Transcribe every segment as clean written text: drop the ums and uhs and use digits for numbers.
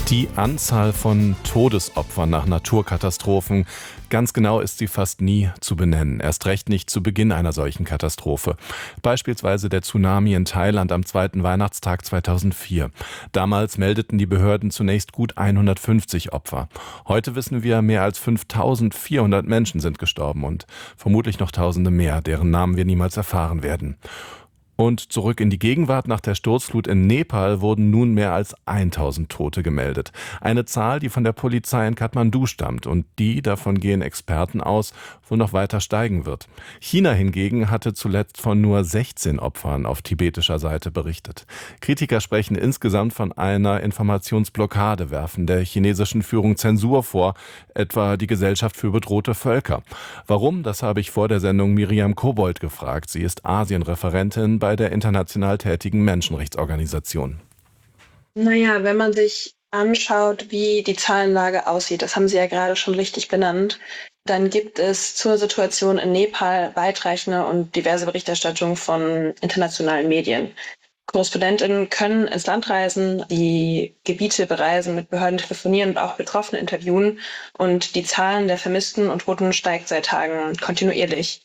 Die Anzahl von Todesopfern nach Naturkatastrophen, ganz genau ist sie fast nie zu benennen, erst recht nicht zu Beginn einer solchen Katastrophe. Beispielsweise der Tsunami in Thailand am zweiten Weihnachtstag 2004. Damals meldeten die Behörden zunächst gut 150 Opfer. Heute wissen wir, mehr als 5.400 Menschen sind gestorben und vermutlich noch Tausende mehr, deren Namen wir niemals erfahren werden. Und zurück in die Gegenwart: Nach der Sturzflut in Nepal wurden nun mehr als 1.000 Tote gemeldet. Eine Zahl, die von der Polizei in Kathmandu stammt und die, davon gehen Experten aus, wohl noch weiter steigen wird. China hingegen hatte zuletzt von nur 16 Opfern auf tibetischer Seite berichtet. Kritiker sprechen insgesamt von einer Informationsblockade, werfen der chinesischen Führung Zensur vor, etwa die Gesellschaft für bedrohte Völker. Warum? Das habe ich vor der Sendung Miriam Kobold gefragt. Sie ist Asienreferentin bei der international tätigen Menschenrechtsorganisation. Naja, wenn man sich anschaut, wie die Zahlenlage aussieht, das haben Sie ja gerade schon richtig benannt, dann gibt es zur Situation in Nepal weitreichende und diverse Berichterstattung von internationalen Medien. Korrespondentinnen können ins Land reisen, die Gebiete bereisen, mit Behörden telefonieren und auch Betroffene interviewen. Und die Zahlen der Vermissten und Toten steigt seit Tagen kontinuierlich.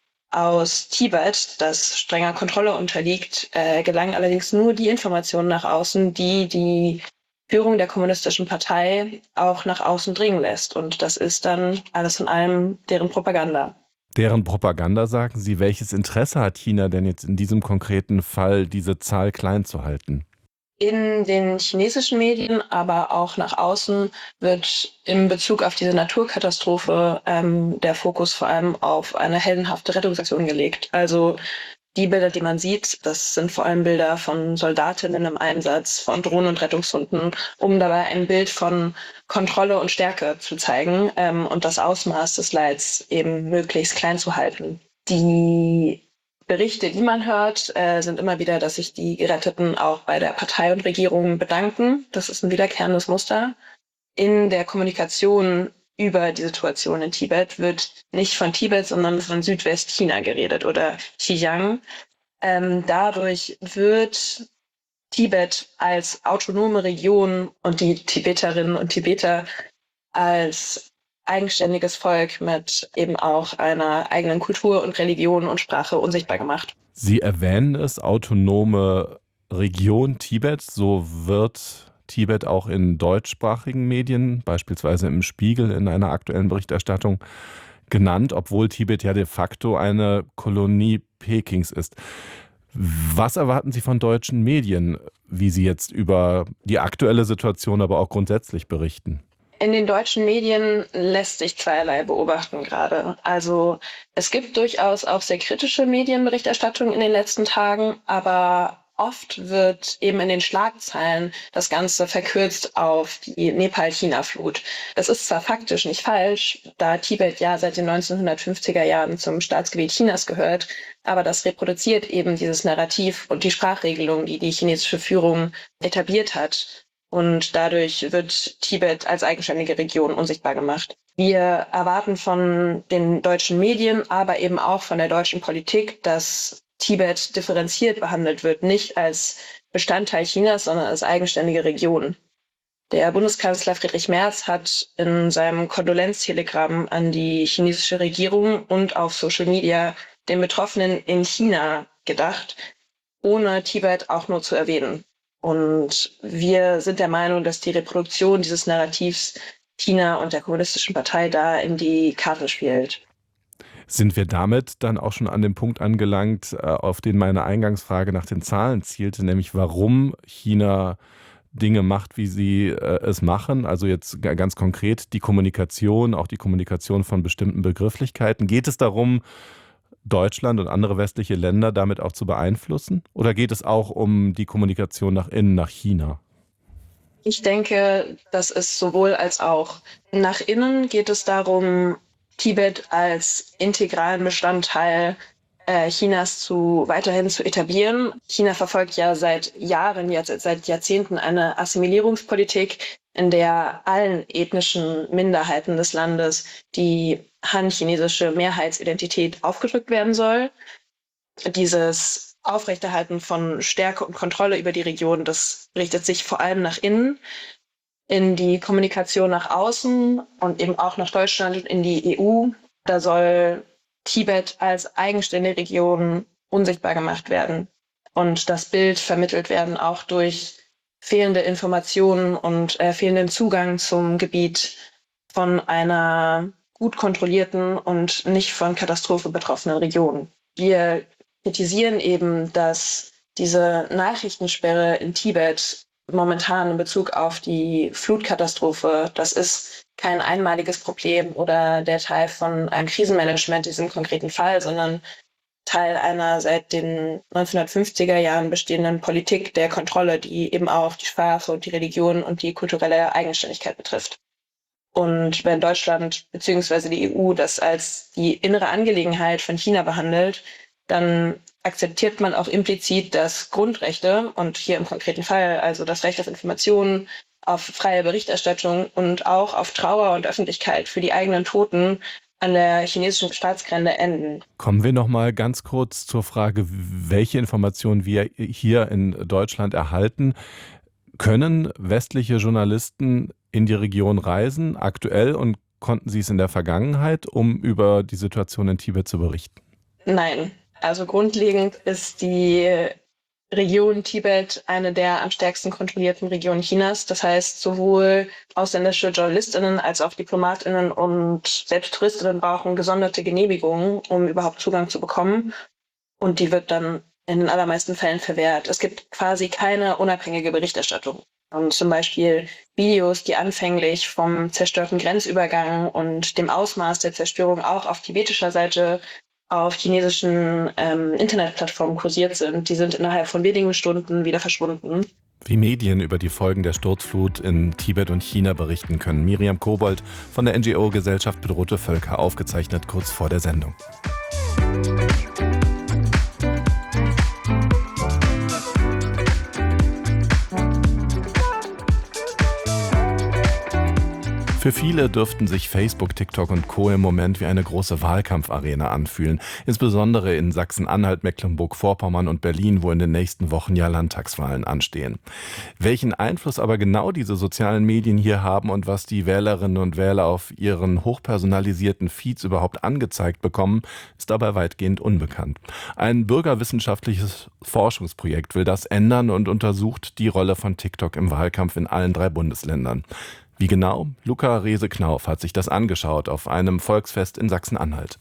Aus Tibet, das strenger Kontrolle unterliegt, gelangen allerdings nur die Informationen nach außen, die die Führung der Kommunistischen Partei auch nach außen dringen lässt. Und das ist dann alles in allem deren Propaganda. Deren Propaganda, sagen Sie. Welches Interesse hat China denn jetzt in diesem konkreten Fall, diese Zahl klein zu halten? In den chinesischen Medien, aber auch nach außen, wird in Bezug auf diese Naturkatastrophe der Fokus vor allem auf eine heldenhafte Rettungsaktion gelegt. Also die Bilder, die man sieht, das sind vor allem Bilder von Soldatinnen im Einsatz, von Drohnen und Rettungshunden, um dabei ein Bild von Kontrolle und Stärke zu zeigen und das Ausmaß des Leids eben möglichst klein zu halten. Die Berichte, die man hört, sind immer wieder, dass sich die Geretteten auch bei der Partei und Regierung bedanken. Das ist ein wiederkehrendes Muster. In der Kommunikation über die Situation in Tibet wird nicht von Tibet, sondern von Südwestchina geredet oder Xinjiang. Dadurch wird Tibet als autonome Region und die Tibeterinnen und Tibeter als eigenständiges Volk mit eben auch einer eigenen Kultur und Religion und Sprache unsichtbar gemacht. Sie erwähnen es, autonome Region Tibet, so wird Tibet auch in deutschsprachigen Medien, beispielsweise im Spiegel in einer aktuellen Berichterstattung, genannt, obwohl Tibet ja de facto eine Kolonie Pekings ist. Was erwarten Sie von deutschen Medien, wie sie jetzt über die aktuelle Situation, aber auch grundsätzlich berichten? In den deutschen Medien lässt sich zweierlei beobachten gerade. Also es gibt durchaus auch sehr kritische Medienberichterstattung in den letzten Tagen, aber oft wird eben in den Schlagzeilen das Ganze verkürzt auf die Nepal-China-Flut. Das ist zwar faktisch nicht falsch, da Tibet ja seit den 1950er Jahren zum Staatsgebiet Chinas gehört, aber das reproduziert eben dieses Narrativ und die Sprachregelung, die die chinesische Führung etabliert hat. Und dadurch wird Tibet als eigenständige Region unsichtbar gemacht. Wir erwarten von den deutschen Medien, aber eben auch von der deutschen Politik, dass Tibet differenziert behandelt wird, nicht als Bestandteil Chinas, sondern als eigenständige Region. Der Bundeskanzler Friedrich Merz hat in seinem Kondolenztelegramm an die chinesische Regierung und auf Social Media den Betroffenen in China gedacht, ohne Tibet auch nur zu erwähnen. Und wir sind der Meinung, dass die Reproduktion dieses Narrativs China und der Kommunistischen Partei da in die Karten spielt. Sind wir damit dann auch schon an dem Punkt angelangt, auf den meine Eingangsfrage nach den Zahlen zielte, nämlich warum China Dinge macht, wie sie es machen? Also jetzt ganz konkret die Kommunikation, auch die Kommunikation von bestimmten Begrifflichkeiten. Geht es darum, Deutschland und andere westliche Länder damit auch zu beeinflussen? Oder geht es auch um die Kommunikation nach innen, nach China? Ich denke, das ist sowohl als auch. Nach innen geht es darum, Tibet als integralen Bestandteil Chinas weiterhin zu etablieren. China verfolgt ja seit Jahren, jetzt seit Jahrzehnten eine Assimilierungspolitik, in der allen ethnischen Minderheiten des Landes die han-chinesische Mehrheitsidentität aufgedrückt werden soll. Dieses Aufrechterhalten von Stärke und Kontrolle über die Region, das richtet sich vor allem nach innen. in die Kommunikation nach außen und eben auch nach Deutschland und in die EU. Da soll Tibet als eigenständige Region unsichtbar gemacht werden und das Bild vermittelt werden, auch durch fehlende Informationen und fehlenden Zugang zum Gebiet von einer gut kontrollierten und nicht von Katastrophe betroffenen Region. Wir kritisieren eben, dass diese Nachrichtensperre in Tibet momentan in Bezug auf die Flutkatastrophe, das ist kein einmaliges Problem oder der Teil von einem Krisenmanagement in diesem konkreten Fall, sondern Teil einer seit den 1950er Jahren bestehenden Politik der Kontrolle, die eben auch die Sprache und die Religion und die kulturelle Eigenständigkeit betrifft. Und wenn Deutschland bzw. die EU das als die innere Angelegenheit von China behandelt, dann akzeptiert man auch implizit, dass Grundrechte und hier im konkreten Fall also das Recht auf Informationen, auf freie Berichterstattung und auch auf Trauer und Öffentlichkeit für die eigenen Toten an der chinesischen Staatsgrenze enden. Kommen wir noch mal ganz kurz zur Frage, welche Informationen wir hier in Deutschland erhalten. Können westliche Journalisten in die Region reisen, aktuell, und konnten sie es in der Vergangenheit, um über die Situation in Tibet zu berichten? Nein, also grundlegend ist die Region Tibet eine der am stärksten kontrollierten Regionen Chinas. Das heißt, sowohl ausländische JournalistInnen als auch DiplomatInnen und selbst TouristInnen brauchen gesonderte Genehmigungen, um überhaupt Zugang zu bekommen. Und die wird dann in den allermeisten Fällen verwehrt. Es gibt quasi keine unabhängige Berichterstattung. Und zum Beispiel Videos, die anfänglich vom zerstörten Grenzübergang und dem Ausmaß der Zerstörung auch auf tibetischer Seite auf chinesischen Internetplattformen kursiert sind, die sind innerhalb von wenigen Stunden wieder verschwunden. Wie Medien über die Folgen der Sturzflut in Tibet und China berichten können. Miriam Kobold von der NGO Gesellschaft Bedrohte Völker, aufgezeichnet kurz vor der Sendung. Für viele dürften sich Facebook, TikTok und Co. im Moment wie eine große Wahlkampfarena anfühlen. Insbesondere in Sachsen-Anhalt, Mecklenburg-Vorpommern und Berlin, wo in den nächsten Wochen ja Landtagswahlen anstehen. Welchen Einfluss aber genau diese sozialen Medien hier haben und was die Wählerinnen und Wähler auf ihren hochpersonalisierten Feeds überhaupt angezeigt bekommen, ist dabei weitgehend unbekannt. Ein bürgerwissenschaftliches Forschungsprojekt will das ändern und untersucht die Rolle von TikTok im Wahlkampf in allen 3 Bundesländern. Wie genau? Luca Rehse-Knauf hat sich das angeschaut auf einem Volksfest in Sachsen-Anhalt.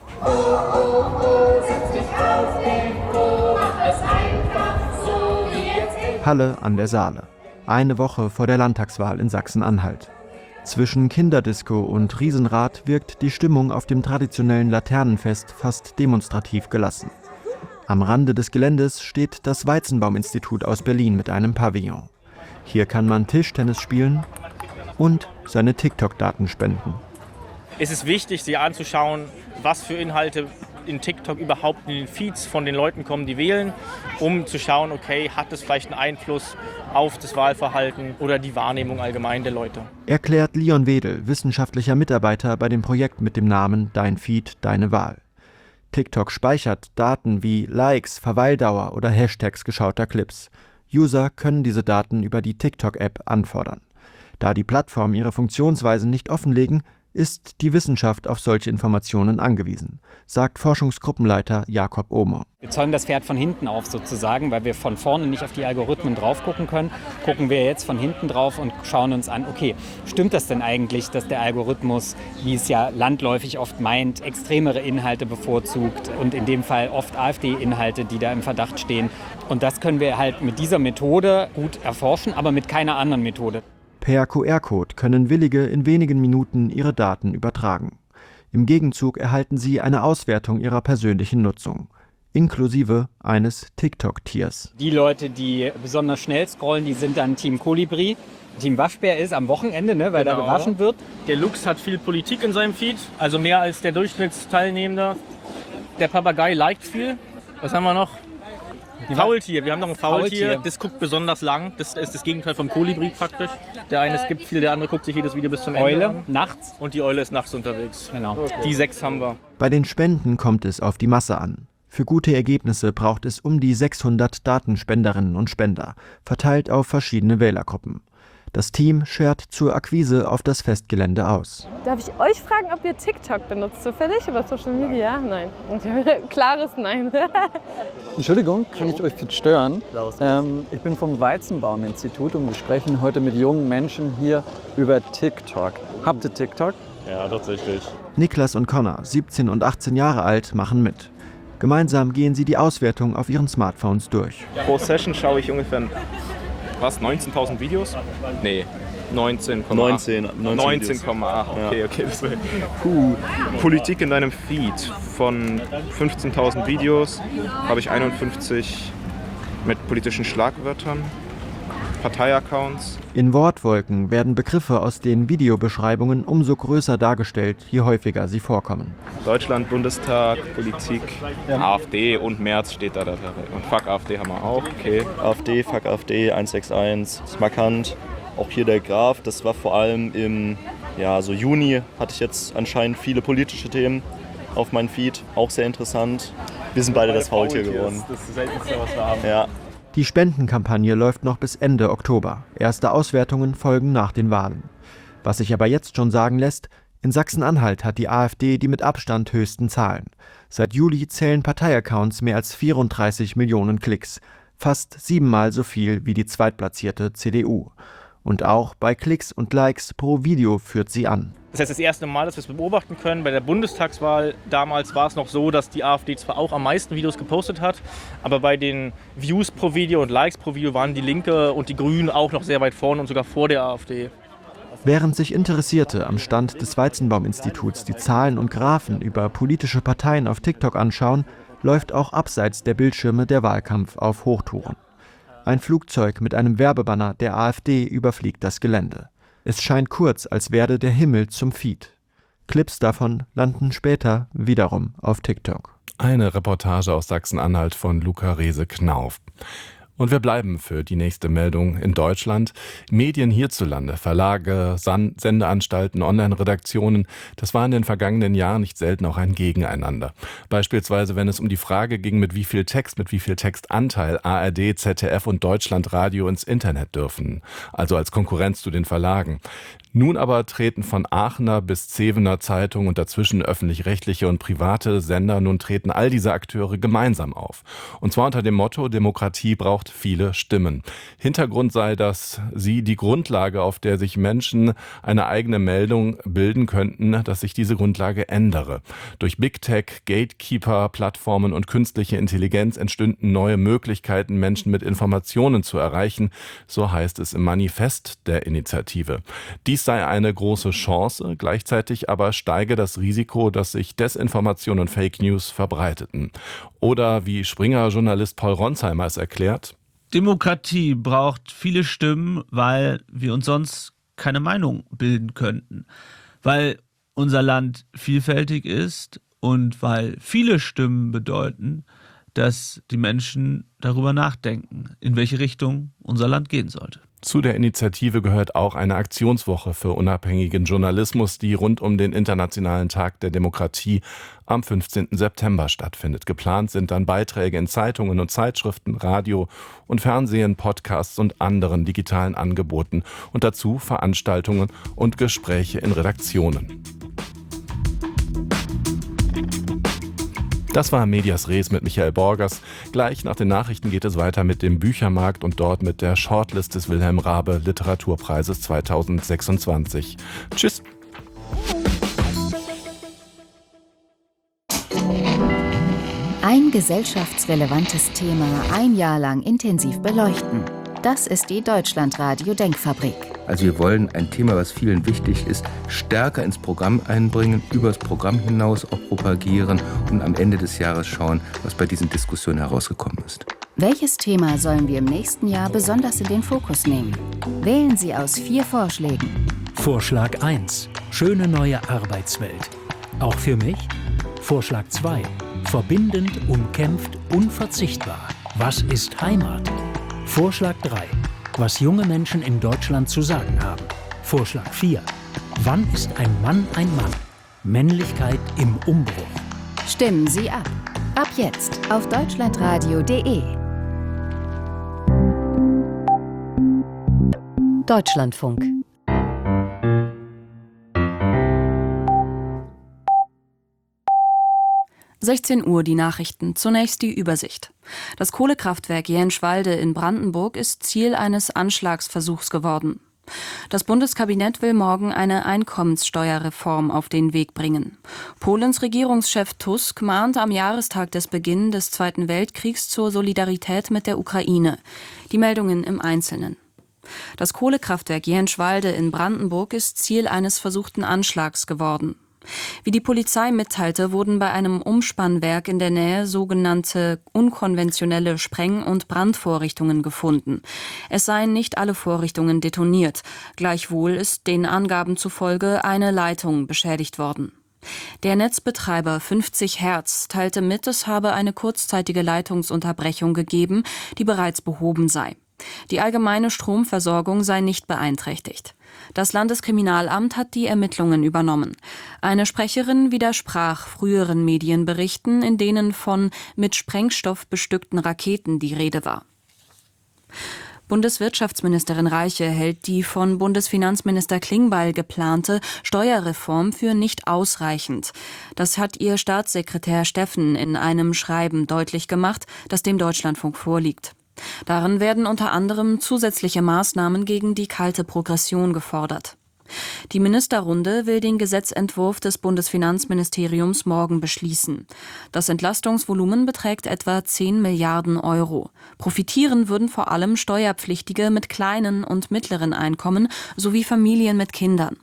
Halle an der Saale. Eine Woche vor der Landtagswahl in Sachsen-Anhalt. Zwischen Kinderdisco und Riesenrad wirkt die Stimmung auf dem traditionellen Laternenfest fast demonstrativ gelassen. Am Rande des Geländes steht das Weizenbaum-Institut aus Berlin mit einem Pavillon. Hier kann man Tischtennis spielen und seine TikTok-Daten spenden. Es ist wichtig, sich anzuschauen, was für Inhalte in TikTok überhaupt in den Feeds von den Leuten kommen, die wählen, um zu schauen, okay, hat es vielleicht einen Einfluss auf das Wahlverhalten oder die Wahrnehmung allgemein der Leute. Erklärt Leon Wedel, wissenschaftlicher Mitarbeiter bei dem Projekt mit dem Namen Dein Feed, deine Wahl. TikTok speichert Daten wie Likes, Verweildauer oder Hashtags geschauter Clips. User können diese Daten über die TikTok-App anfordern. Da die Plattformen ihre Funktionsweisen nicht offenlegen, ist die Wissenschaft auf solche Informationen angewiesen, sagt Forschungsgruppenleiter Jakob Ohmer. Wir zäumen das Pferd von hinten auf sozusagen, weil wir von vorne nicht auf die Algorithmen drauf gucken können. Gucken wir jetzt von hinten drauf und schauen uns an, okay, stimmt das denn eigentlich, dass der Algorithmus, wie es ja landläufig oft meint, extremere Inhalte bevorzugt und in dem Fall oft AfD-Inhalte, die da im Verdacht stehen. Und das können wir halt mit dieser Methode gut erforschen, aber mit keiner anderen Methode. Per QR-Code können Willige in wenigen Minuten ihre Daten übertragen. Im Gegenzug erhalten sie eine Auswertung ihrer persönlichen Nutzung, inklusive eines TikTok-Tiers. Die Leute, die besonders schnell scrollen, die sind dann Team Kolibri. Team Waschbär ist am Wochenende, ne, weil da gewaschen wird. Der Lux hat viel Politik in seinem Feed, also mehr als der Durchschnittsteilnehmende. Der Papagei liked viel. Was haben wir noch? Faultier, wir haben noch ein Faultier, das guckt besonders lang, das ist das Gegenteil vom Kolibri praktisch. Der eine skippt viel, der andere guckt sich jedes Video bis zum Ende Eule, an. nachts. Und die Eule ist nachts unterwegs. Genau. Die 6 haben wir. Bei den Spenden kommt es auf die Masse an. Für gute Ergebnisse braucht es um die 600 Datenspenderinnen und Spender, verteilt auf verschiedene Wählergruppen. Das Team schert zur Akquise auf das Festgelände aus. Darf ich euch fragen, ob ihr TikTok benutzt, zufällig über Social Media? Nein. Klares Nein. Entschuldigung, kann ich euch kurz stören? Ich bin vom Weizenbaum-Institut und wir sprechen heute mit jungen Menschen hier über TikTok. Habt ihr TikTok? Ja, tatsächlich. Niklas und Connor, 17 und 18 Jahre alt, machen mit. Gemeinsam gehen sie die Auswertung auf ihren Smartphones durch. Pro Session schaue ich ungefähr 19.000 Videos? Nee, 19,8. 19,8, okay. Politik in deinem Feed. Von 15.000 Videos habe ich 51 mit politischen Schlagwörtern, Parteiaccounts. In Wortwolken werden Begriffe aus den Videobeschreibungen umso größer dargestellt, je häufiger sie vorkommen. Deutschland, Bundestag, Politik, AfD und Merz steht da. Und Fuck AfD haben wir auch, okay. AfD, Fuck AfD, 161, ist markant. Auch hier der Graph, das war vor allem im Juni, hatte ich jetzt anscheinend viele politische Themen auf meinem Feed. Auch sehr interessant. Wir sind beide das Faultier geworden. Das ist das Seltenste, was wir haben. Ja. Die Spendenkampagne läuft noch bis Ende Oktober. Erste Auswertungen folgen nach den Wahlen. Was sich aber jetzt schon sagen lässt, in Sachsen-Anhalt hat die AfD die mit Abstand höchsten Zahlen. Seit Juli zählen Parteiaccounts mehr als 34 Millionen Klicks, fast 7-mal so viel wie die zweitplatzierte CDU. Und auch bei Klicks und Likes pro Video führt sie an. Das heißt, das erste Mal, dass wir es beobachten können. Bei der Bundestagswahl damals war es noch so, dass die AfD zwar auch am meisten Videos gepostet hat, aber bei den Views pro Video und Likes pro Video waren die Linke und die Grünen auch noch sehr weit vorne und sogar vor der AfD. Während sich Interessierte am Stand des Weizenbaum-Instituts die Zahlen und Graphen über politische Parteien auf TikTok anschauen, läuft auch abseits der Bildschirme der Wahlkampf auf Hochtouren. Ein Flugzeug mit einem Werbebanner der AfD überfliegt das Gelände. Es scheint kurz, als werde der Himmel zum Feed. Clips davon landen später wiederum auf TikTok. Eine Reportage aus Sachsen-Anhalt von Luca Rehse-Knauf. Und wir bleiben für die nächste Meldung in Deutschland. Medien hierzulande, Verlage, Sendeanstalten, Online-Redaktionen, das war in den vergangenen Jahren nicht selten auch ein Gegeneinander. Beispielsweise, wenn es um die Frage ging, mit wie viel Textanteil ARD, ZDF und Deutschlandradio ins Internet dürfen, also als Konkurrenz zu den Verlagen. Nun aber treten von Aachener bis Zevener Zeitung und dazwischen öffentlich-rechtliche und private Sender, nun treten all diese Akteure gemeinsam auf. Und zwar unter dem Motto, Demokratie braucht viele Stimmen. Hintergrund sei, dass sie die Grundlage, auf der sich Menschen eine eigene Meldung bilden könnten, dass sich diese Grundlage ändere. Durch Big Tech, Gatekeeper, Plattformen und künstliche Intelligenz entstünden neue Möglichkeiten, Menschen mit Informationen zu erreichen, so heißt es im Manifest der Initiative. Dies sei eine große Chance, gleichzeitig aber steige das Risiko, dass sich Desinformation und Fake News verbreiteten. Oder wie Springer-Journalist Paul Ronsheimer es erklärt: Demokratie braucht viele Stimmen, weil wir uns sonst keine Meinung bilden könnten. Weil unser Land vielfältig ist und weil viele Stimmen bedeuten, dass die Menschen darüber nachdenken, in welche Richtung unser Land gehen sollte. Zu der Initiative gehört auch eine Aktionswoche für unabhängigen Journalismus, die rund um den Internationalen Tag der Demokratie am 15. September stattfindet. Geplant sind dann Beiträge in Zeitungen und Zeitschriften, Radio und Fernsehen, Podcasts und anderen digitalen Angeboten und dazu Veranstaltungen und Gespräche in Redaktionen. Das war Medias Res mit Michael Borgers. Gleich nach den Nachrichten geht es weiter mit dem Büchermarkt und dort mit der Shortlist des Wilhelm Raabe Literaturpreises 2026. Tschüss! Ein gesellschaftsrelevantes Thema ein Jahr lang intensiv beleuchten. Das ist die Deutschlandradio Denkfabrik. Also wir wollen ein Thema, was vielen wichtig ist, stärker ins Programm einbringen, über das Programm hinaus auch propagieren und am Ende des Jahres schauen, was bei diesen Diskussionen herausgekommen ist. Welches Thema sollen wir im nächsten Jahr besonders in den Fokus nehmen? Wählen Sie aus 4 Vorschlägen. Vorschlag 1. Schöne neue Arbeitswelt. Auch für mich? Vorschlag 2. Verbindend, umkämpft, unverzichtbar. Was ist Heimat? Vorschlag 3. Was junge Menschen in Deutschland zu sagen haben. Vorschlag 4. Wann ist ein Mann ein Mann? Männlichkeit im Umbruch. Stimmen Sie ab. Ab jetzt auf deutschlandradio.de. Deutschlandfunk. Uhr die Nachrichten. Zunächst die Übersicht. Das Kohlekraftwerk Jenschwalde in Brandenburg ist Ziel eines Anschlagsversuchs geworden. Das Bundeskabinett will morgen eine Einkommenssteuerreform auf den Weg bringen. Polens Regierungschef Tusk mahnt am Jahrestag des Beginns des Zweiten Weltkriegs zur Solidarität mit der Ukraine. Die Meldungen im Einzelnen. Das Kohlekraftwerk Jenschwalde in Brandenburg ist Ziel eines versuchten Anschlags geworden. Wie die Polizei mitteilte, wurden bei einem Umspannwerk in der Nähe sogenannte unkonventionelle Spreng- und Brandvorrichtungen gefunden. Es seien nicht alle Vorrichtungen detoniert. Gleichwohl ist den Angaben zufolge eine Leitung beschädigt worden. Der Netzbetreiber 50 Hertz teilte mit, es habe eine kurzzeitige Leitungsunterbrechung gegeben, die bereits behoben sei. Die allgemeine Stromversorgung sei nicht beeinträchtigt. Das Landeskriminalamt hat die Ermittlungen übernommen. Eine Sprecherin widersprach früheren Medienberichten, in denen von mit Sprengstoff bestückten Raketen die Rede war. Bundeswirtschaftsministerin Reiche hält die von Bundesfinanzminister Klingbeil geplante Steuerreform für nicht ausreichend. Das hat ihr Staatssekretär Steffen in einem Schreiben deutlich gemacht, das dem Deutschlandfunk vorliegt. Darin werden unter anderem zusätzliche Maßnahmen gegen die kalte Progression gefordert. Die Ministerrunde will den Gesetzentwurf des Bundesfinanzministeriums morgen beschließen. Das Entlastungsvolumen beträgt etwa 10 Milliarden Euro. Profitieren würden vor allem Steuerpflichtige mit kleinen und mittleren Einkommen sowie Familien mit Kindern.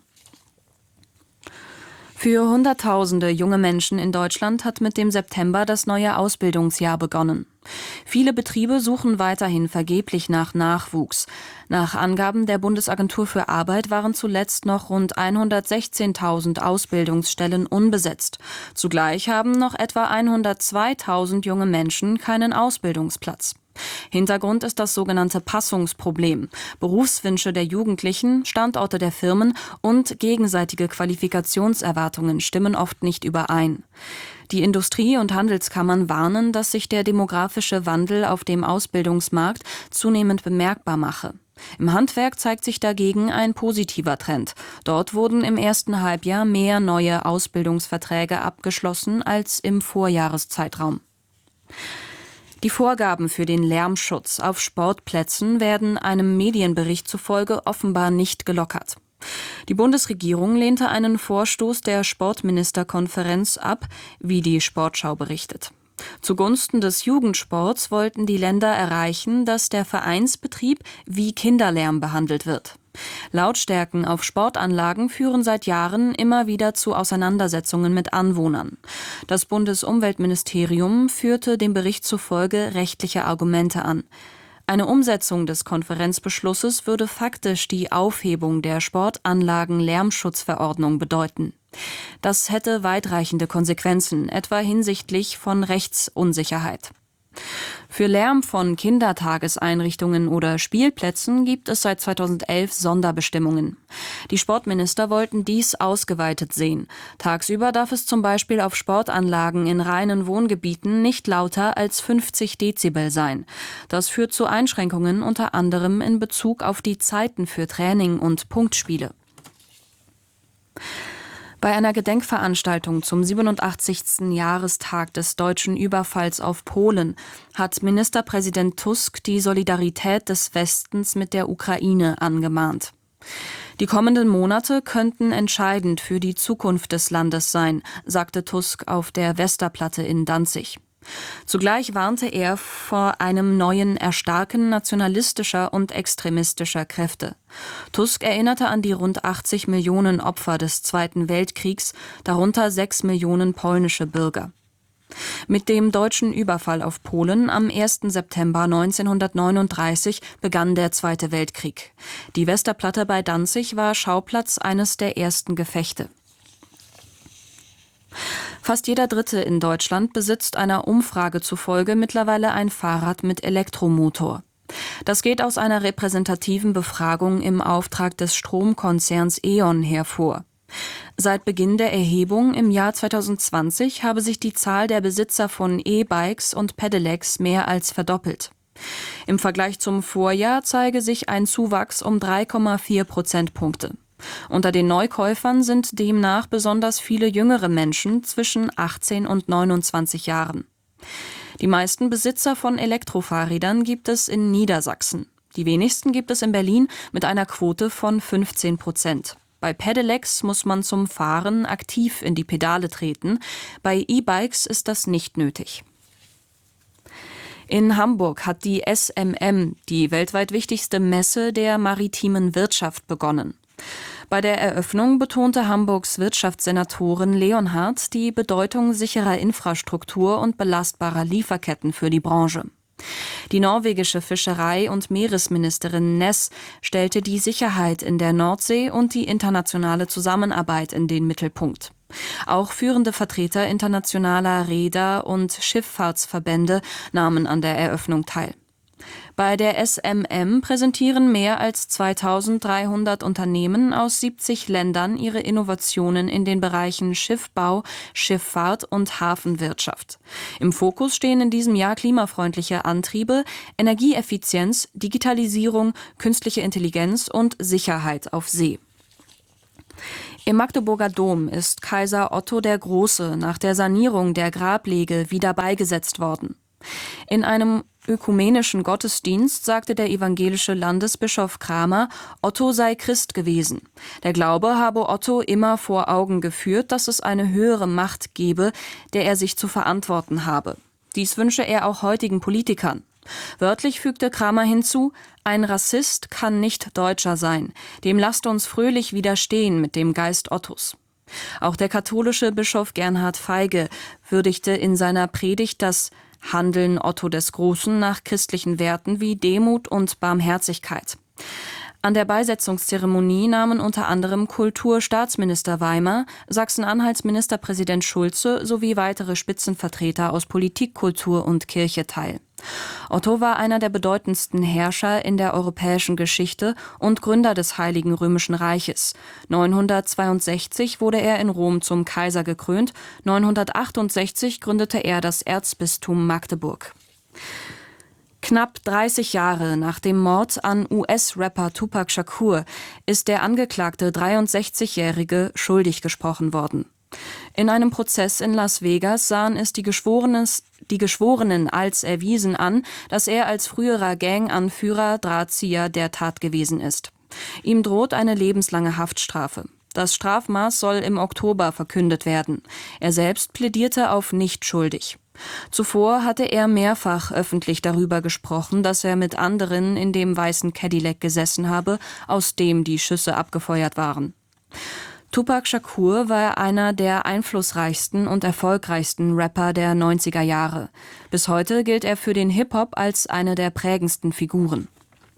Für Hunderttausende junge Menschen in Deutschland hat mit dem September das neue Ausbildungsjahr begonnen. Viele Betriebe suchen weiterhin vergeblich nach Nachwuchs. Nach Angaben der Bundesagentur für Arbeit waren zuletzt noch rund 116.000 Ausbildungsstellen unbesetzt. Zugleich haben noch etwa 102.000 junge Menschen keinen Ausbildungsplatz. Hintergrund ist das sogenannte Passungsproblem. Berufswünsche der Jugendlichen, Standorte der Firmen und gegenseitige Qualifikationserwartungen stimmen oft nicht überein. Die Industrie- und Handelskammern warnen, dass sich der demografische Wandel auf dem Ausbildungsmarkt zunehmend bemerkbar mache. Im Handwerk zeigt sich dagegen ein positiver Trend. Dort wurden im ersten Halbjahr mehr neue Ausbildungsverträge abgeschlossen als im Vorjahreszeitraum. Die Vorgaben für den Lärmschutz auf Sportplätzen werden einem Medienbericht zufolge offenbar nicht gelockert. Die Bundesregierung lehnte einen Vorstoß der Sportministerkonferenz ab, wie die Sportschau berichtet. Zugunsten des Jugendsports wollten die Länder erreichen, dass der Vereinsbetrieb wie Kinderlärm behandelt wird. Lautstärken auf Sportanlagen führen seit Jahren immer wieder zu Auseinandersetzungen mit Anwohnern. Das Bundesumweltministerium führte dem Bericht zufolge rechtliche Argumente an. Eine Umsetzung des Konferenzbeschlusses würde faktisch die Aufhebung der Sportanlagen-Lärmschutzverordnung bedeuten. Das hätte weitreichende Konsequenzen, etwa hinsichtlich von Rechtsunsicherheit. Für Lärm von Kindertageseinrichtungen oder Spielplätzen gibt es seit 2011 Sonderbestimmungen. Die Sportminister wollten dies ausgeweitet sehen. Tagsüber darf es zum Beispiel auf Sportanlagen in reinen Wohngebieten nicht lauter als 50 Dezibel sein. Das führt zu Einschränkungen unter anderem in Bezug auf die Zeiten für Training und Punktspiele. Bei einer Gedenkveranstaltung zum 87. Jahrestag des deutschen Überfalls auf Polen hat Ministerpräsident Tusk die Solidarität des Westens mit der Ukraine angemahnt. Die kommenden Monate könnten entscheidend für die Zukunft des Landes sein, sagte Tusk auf der Westerplatte in Danzig. Zugleich warnte er vor einem neuen Erstarken nationalistischer und extremistischer Kräfte. Tusk erinnerte an die rund 80 Millionen Opfer des Zweiten Weltkriegs, darunter 6 Millionen polnische Bürger. Mit dem deutschen Überfall auf Polen am 1. September 1939 begann der Zweite Weltkrieg. Die Westerplatte bei Danzig war Schauplatz eines der ersten Gefechte. Fast jeder Dritte in Deutschland besitzt einer Umfrage zufolge mittlerweile ein Fahrrad mit Elektromotor. Das geht aus einer repräsentativen Befragung im Auftrag des Stromkonzerns E.ON hervor. Seit Beginn der Erhebung im Jahr 2020 habe sich die Zahl der Besitzer von E-Bikes und Pedelecs mehr als verdoppelt. Im Vergleich zum Vorjahr zeige sich ein Zuwachs um 3,4 Prozentpunkte. Unter den Neukäufern sind demnach besonders viele jüngere Menschen zwischen 18 und 29 Jahren. Die meisten Besitzer von Elektrofahrrädern gibt es in Niedersachsen. Die wenigsten gibt es in Berlin mit einer Quote von 15%. Bei Pedelecs muss man zum Fahren aktiv in die Pedale treten. Bei E-Bikes ist das nicht nötig. In Hamburg hat die SMM, die weltweit wichtigste Messe der maritimen Wirtschaft, begonnen. Bei der Eröffnung betonte Hamburgs Wirtschaftssenatorin Leonhardt die Bedeutung sicherer Infrastruktur und belastbarer Lieferketten für die Branche. Die norwegische Fischerei- und Meeresministerin Ness stellte die Sicherheit in der Nordsee und die internationale Zusammenarbeit in den Mittelpunkt. Auch führende Vertreter internationaler Reeder- und Schifffahrtsverbände nahmen an der Eröffnung teil. Bei der SMM präsentieren mehr als 2300 Unternehmen aus 70 Ländern ihre Innovationen in den Bereichen Schiffbau, Schifffahrt und Hafenwirtschaft. Im Fokus stehen in diesem Jahr klimafreundliche Antriebe, Energieeffizienz, Digitalisierung, künstliche Intelligenz und Sicherheit auf See. Im Magdeburger Dom ist Kaiser Otto der Große nach der Sanierung der Grablege wieder beigesetzt worden. In einem ökumenischen Gottesdienst sagte der evangelische Landesbischof Kramer, Otto sei Christ gewesen. Der Glaube habe Otto immer vor Augen geführt, dass es eine höhere Macht gebe, der er sich zu verantworten habe. Dies wünsche er auch heutigen Politikern. Wörtlich fügte Kramer hinzu, ein Rassist kann nicht Deutscher sein. Dem lasst uns fröhlich widerstehen mit dem Geist Ottos. Auch der katholische Bischof Gernhard Feige würdigte in seiner Predigt das Handeln Otto des Großen nach christlichen Werten wie Demut und Barmherzigkeit. An der Beisetzungszeremonie nahmen unter anderem Kulturstaatsminister Weimer, Sachsen-Anhalts Ministerpräsident Schulze sowie weitere Spitzenvertreter aus Politik, Kultur und Kirche teil. Otto war einer der bedeutendsten Herrscher in der europäischen Geschichte und Gründer des Heiligen Römischen Reiches. 962 wurde er in Rom zum Kaiser gekrönt, 968 gründete er das Erzbistum Magdeburg. Knapp 30 Jahre nach dem Mord an US-Rapper Tupac Shakur ist der angeklagte 63-Jährige schuldig gesprochen worden. In einem Prozess in Las Vegas sahen es die Geschworenen als erwiesen an, dass er als früherer Ganganführer Drahtzieher der Tat gewesen ist. Ihm droht eine lebenslange Haftstrafe. Das Strafmaß soll im Oktober verkündet werden. Er selbst plädierte auf nicht schuldig. Zuvor hatte er mehrfach öffentlich darüber gesprochen, dass er mit anderen in dem weißen Cadillac gesessen habe, aus dem die Schüsse abgefeuert waren. Tupac Shakur war einer der einflussreichsten und erfolgreichsten Rapper der 90er Jahre. Bis heute gilt er für den Hip-Hop als eine der prägendsten Figuren.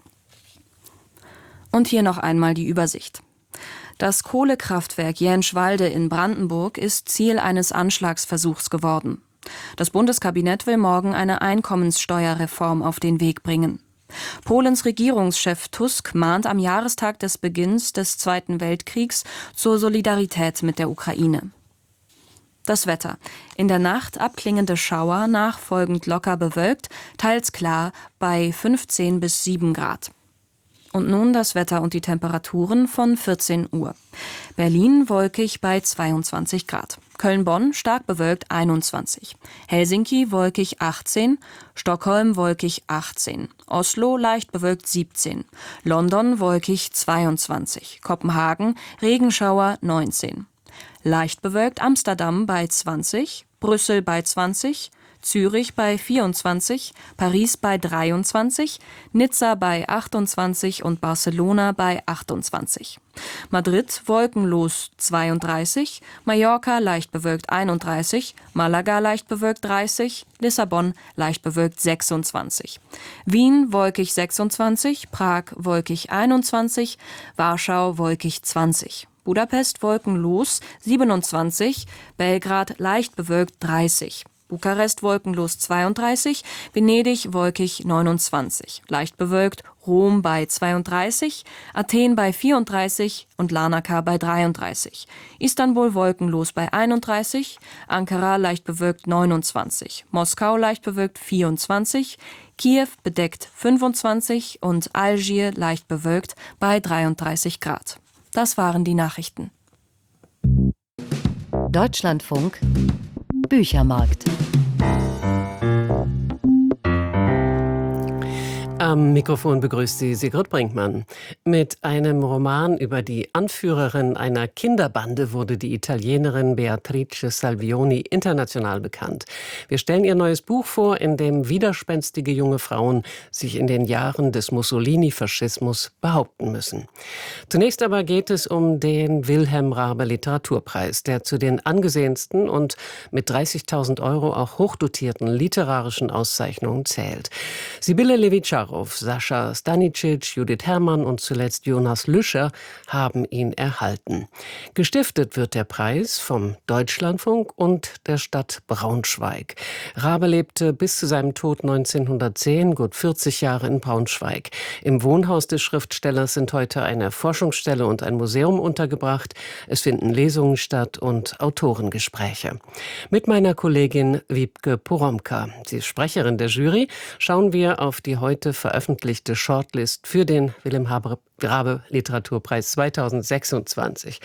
Und hier noch einmal die Übersicht. Das Kohlekraftwerk Jänschwalde in Brandenburg ist Ziel eines Anschlagsversuchs geworden. Das Bundeskabinett will morgen eine Einkommenssteuerreform auf den Weg bringen. Polens Regierungschef Tusk mahnt am Jahrestag des Beginns des Zweiten Weltkriegs zur Solidarität mit der Ukraine. Das Wetter. In der Nacht abklingende Schauer, nachfolgend locker bewölkt, teils klar bei 15 bis 7 Grad. Und nun das Wetter und die Temperaturen von 14 Uhr. Berlin wolkig bei 22 Grad. Köln-Bonn stark bewölkt 21. Helsinki wolkig 18. Stockholm wolkig 18. Oslo leicht bewölkt 17. London wolkig 22. Kopenhagen Regenschauer 19. Leicht bewölkt Amsterdam bei 20. Brüssel bei 20. Zürich bei 24, Paris bei 23, Nizza bei 28 und Barcelona bei 28. Madrid wolkenlos 32, Mallorca leicht bewölkt 31, Malaga leicht bewölkt 30, Lissabon leicht bewölkt 26. Wien wolkig 26, Prag wolkig 21, Warschau wolkig 20. Budapest wolkenlos 27, Belgrad leicht bewölkt 30. Bukarest wolkenlos 32, Venedig wolkig 29, leicht bewölkt Rom bei 32, Athen bei 34 und Larnaca bei 33, Istanbul wolkenlos bei 31, Ankara leicht bewölkt 29, Moskau leicht bewölkt 24, Kiew bedeckt 25 und Algier leicht bewölkt bei 33 Grad. Das waren die Nachrichten. Deutschlandfunk Büchermarkt. Am Mikrofon begrüßt Sie Sigrid Brinkmann. Mit einem Roman über die Anführerin einer Kinderbande wurde die Italienerin Beatrice Salvioni international bekannt. Wir stellen ihr neues Buch vor, in dem widerspenstige junge Frauen sich in den Jahren des Mussolini-Faschismus behaupten müssen. Zunächst aber geht es um den Wilhelm Raabe Literaturpreis, der zu den angesehensten und mit 30.000 € auch hochdotierten literarischen Auszeichnungen zählt. Sibylle Levitscharow, Sascha Stanicic, Judith Herrmann und zuletzt Jonas Lüscher haben ihn erhalten. Gestiftet wird der Preis vom Deutschlandfunk und der Stadt Braunschweig. Raabe lebte bis zu seinem Tod 1910, gut 40 Jahre in Braunschweig. Im Wohnhaus des Schriftstellers sind heute eine Forschungsstelle und ein Museum untergebracht. Es finden Lesungen statt und Autorengespräche. Mit meiner Kollegin Wiebke Poromka, sie ist Sprecherin der Jury, schauen wir auf die heute veröffentlichte Shortlist für den Wilhelm Raabe Literaturpreis 2026.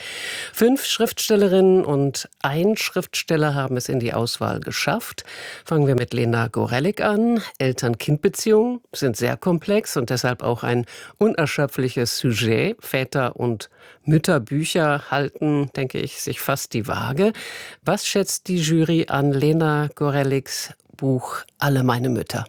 5 Schriftstellerinnen und ein Schriftsteller haben es in die Auswahl geschafft. Fangen wir mit Lena Gorelick an. Eltern-Kind-Beziehungen sind sehr komplex und deshalb auch ein unerschöpfliches Sujet. Väter- und Mütterbücher halten, denke ich, sich fast die Waage. Was schätzt die Jury an Lena Gorelicks Buch Alle meine Mütter?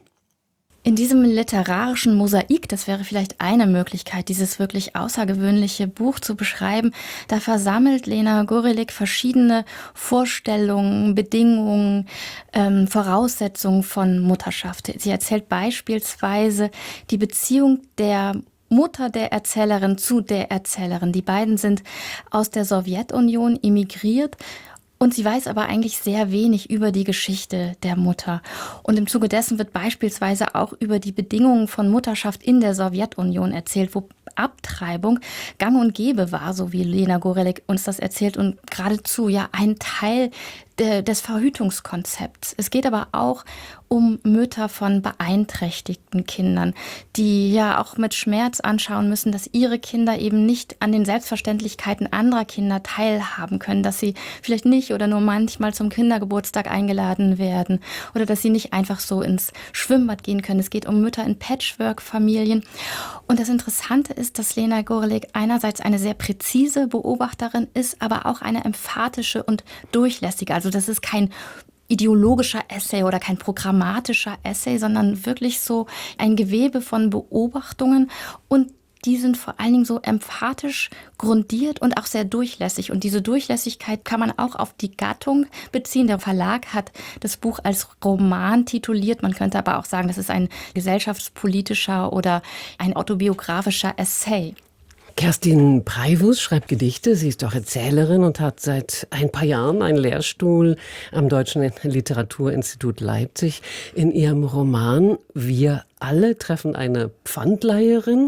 In diesem literarischen Mosaik, das wäre vielleicht eine Möglichkeit, dieses wirklich außergewöhnliche Buch zu beschreiben, da versammelt Lena Gorelick verschiedene Vorstellungen, Bedingungen, Voraussetzungen von Mutterschaft. Sie erzählt beispielsweise die Beziehung der Mutter der Erzählerin zu der Erzählerin. Die beiden sind aus der Sowjetunion emigriert. Und sie weiß aber eigentlich sehr wenig über die Geschichte der Mutter. Und im Zuge dessen wird beispielsweise auch über die Bedingungen von Mutterschaft in der Sowjetunion erzählt, wo Abtreibung gang und gäbe war, so wie Lena Gorelick uns das erzählt, und geradezu ja ein Teil des Verhütungskonzepts. Es geht aber auch um Mütter von beeinträchtigten Kindern, die ja auch mit Schmerz anschauen müssen, dass ihre Kinder eben nicht an den Selbstverständlichkeiten anderer Kinder teilhaben können, dass sie vielleicht nicht oder nur manchmal zum Kindergeburtstag eingeladen werden oder dass sie nicht einfach so ins Schwimmbad gehen können. Es geht um Mütter in Patchwork-Familien. Und das Interessante ist, dass Lena Gorelick einerseits eine sehr präzise Beobachterin ist, aber auch eine emphatische und durchlässige. Also das ist kein ideologischer Essay oder kein programmatischer Essay, sondern wirklich so ein Gewebe von Beobachtungen, und die sind vor allen Dingen so emphatisch grundiert und auch sehr durchlässig. Und diese Durchlässigkeit kann man auch auf die Gattung beziehen. Der Verlag hat das Buch als Roman tituliert. Man könnte aber auch sagen, das ist ein gesellschaftspolitischer oder ein autobiografischer Essay. Kerstin Preivus schreibt Gedichte, sie ist auch Erzählerin und hat seit ein paar Jahren einen Lehrstuhl am Deutschen Literaturinstitut Leipzig. In ihrem Roman Wir alle treffen eine Pfandleiherin,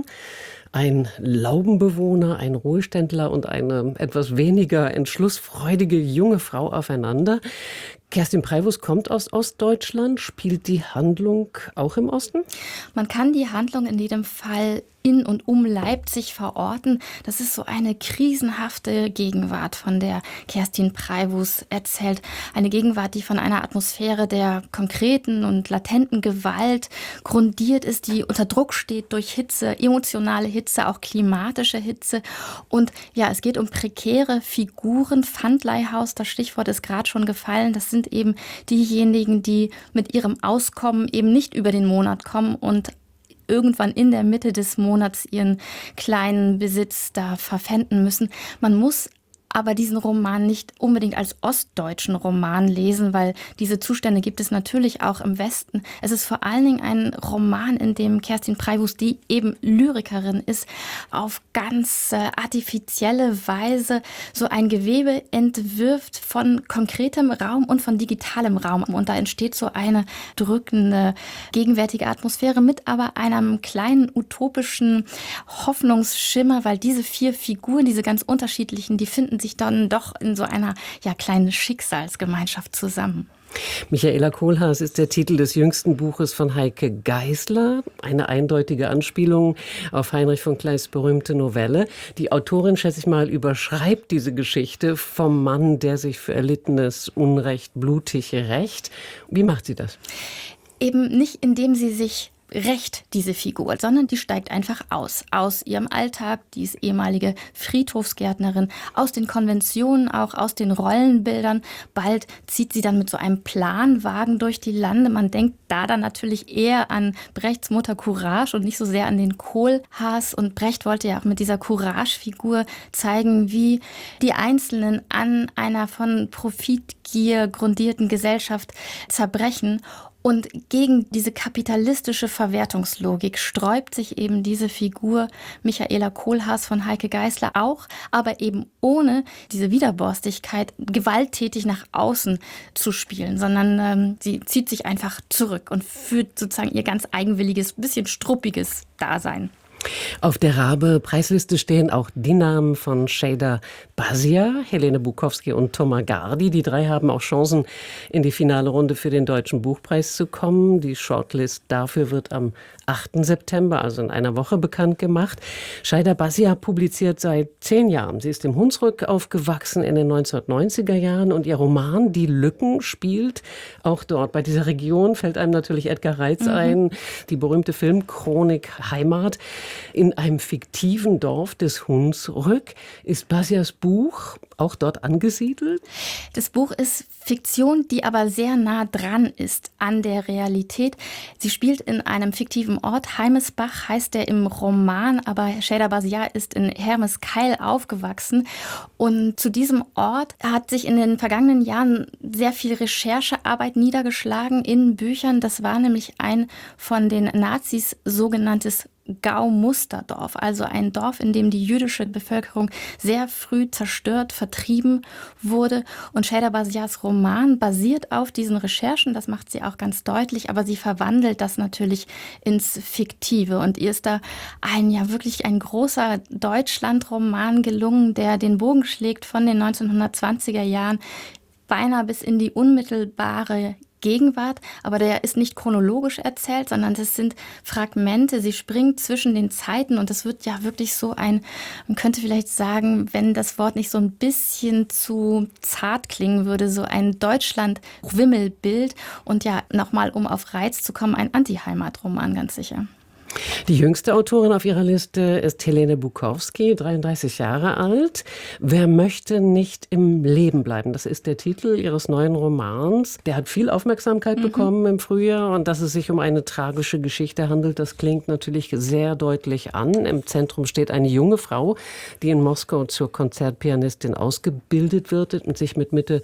ein Laubenbewohner, ein Ruheständler und eine etwas weniger entschlussfreudige junge Frau aufeinander. Kerstin Preivus kommt aus Ostdeutschland. Spielt die Handlung auch im Osten? Man kann die Handlung in jedem Fall in und um Leipzig verorten. Das ist so eine krisenhafte Gegenwart, von der Kerstin Preivus erzählt. Eine Gegenwart, die von einer Atmosphäre der konkreten und latenten Gewalt grundiert ist, die unter Druck steht durch Hitze, emotionale Hitze, auch klimatische Hitze. Und ja, es geht um prekäre Figuren. Pfandleihhaus, das Stichwort ist gerade schon gefallen. Das sind eben diejenigen, die mit ihrem Auskommen eben nicht über den Monat kommen und irgendwann in der Mitte des Monats ihren kleinen Besitz da verpfänden müssen. Man muss aber diesen Roman nicht unbedingt als ostdeutschen Roman lesen, weil diese Zustände gibt es natürlich auch im Westen. Es ist vor allen Dingen ein Roman, in dem Kerstin Preibus, die eben Lyrikerin ist, auf ganz artifizielle Weise so ein Gewebe entwirft von konkretem Raum und von digitalem Raum. Und da entsteht so eine drückende, gegenwärtige Atmosphäre mit aber einem kleinen utopischen Hoffnungsschimmer, weil diese 4 Figuren, diese ganz unterschiedlichen, die finden sich dann doch in so einer kleinen Schicksalsgemeinschaft zusammen. Michaela Kohlhaas ist der Titel des jüngsten Buches von Heike Geisler. Eine eindeutige Anspielung auf Heinrich von Kleist' berühmte Novelle. Die Autorin, schätze ich mal, überschreibt diese Geschichte vom Mann, der sich für erlittenes Unrecht blutig rächt. Wie macht sie das? Eben nicht, indem sie sich rächt, diese Figur, sondern die steigt einfach aus ihrem Alltag, die ist ehemalige Friedhofsgärtnerin, aus den Konventionen, auch aus den Rollenbildern. Bald zieht sie dann mit so einem Planwagen durch die Lande. Man denkt da dann natürlich eher an Brechts Mutter Courage und nicht so sehr an den Kohlhaas. Und Brecht wollte ja auch mit dieser Courage-Figur zeigen, wie die Einzelnen an einer von Profitgier grundierten Gesellschaft zerbrechen. Und gegen diese kapitalistische Verwertungslogik sträubt sich eben diese Figur Michaela Kohlhaas von Heike Geisler auch, aber eben ohne diese Widerborstigkeit gewalttätig nach außen zu spielen, sondern sie zieht sich einfach zurück und führt sozusagen ihr ganz eigenwilliges, bisschen struppiges Dasein. Auf der Rabe-Preisliste stehen auch die Namen von Sheyda Bazia, Helene Bukowski und Thomas Gardi. Die 3 haben auch Chancen, in die finale Runde für den Deutschen Buchpreis zu kommen. Die Shortlist dafür wird am 8. September, also in einer Woche, bekannt gemacht. Sheyda Bazia publiziert seit 10 Jahren. Sie ist im Hunsrück aufgewachsen in den 1990er Jahren und ihr Roman Die Lücken spielt auch dort. Bei dieser Region fällt einem natürlich Edgar Reitz ein, die berühmte Filmchronik Heimat. In einem fiktiven Dorf des Hunsrück. Ist Bazias Buch auch dort angesiedelt? Das Buch ist Fiktion, die aber sehr nah dran ist an der Realität. Sie spielt in einem fiktiven Ort. Heimesbach heißt der im Roman, aber Sheyda Bazia ist in Hermeskeil aufgewachsen. Und zu diesem Ort hat sich in den vergangenen Jahren sehr viel Recherchearbeit niedergeschlagen in Büchern. Das war nämlich ein von den Nazis sogenanntes Gau-Musterdorf, also ein Dorf, in dem die jüdische Bevölkerung sehr früh zerstört, vertrieben wurde. Und Sheyda Bazias Roman basiert auf diesen Recherchen, das macht sie auch ganz deutlich, aber sie verwandelt das natürlich ins Fiktive. Und ihr ist da wirklich ein großer Deutschlandroman gelungen, der den Bogen schlägt von den 1920er Jahren beinahe bis in die unmittelbare Gegenwart, aber der ist nicht chronologisch erzählt, sondern das sind Fragmente. Sie springt zwischen den Zeiten und es wird ja wirklich so man könnte vielleicht sagen, wenn das Wort nicht so ein bisschen zu zart klingen würde, so ein Deutschland-Wimmelbild und nochmal, um auf Reitz zu kommen, ein Anti-Heimat-Roman, ganz sicher. Die jüngste Autorin auf ihrer Liste ist Helene Bukowski, 33 Jahre alt. Wer möchte nicht im Leben bleiben? Das ist der Titel ihres neuen Romans. Der hat viel Aufmerksamkeit bekommen im Frühjahr und dass es sich um eine tragische Geschichte handelt, das klingt natürlich sehr deutlich an. Im Zentrum steht eine junge Frau, die in Moskau zur Konzertpianistin ausgebildet wird und sich mit Mitte